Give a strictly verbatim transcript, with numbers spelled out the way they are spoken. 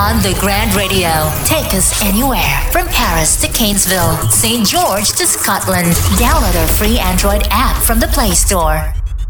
Underground Radio. Take us anywhere from Paris to Cairnsville, Saint George to Scotland. Download our free Android app from the Play Store.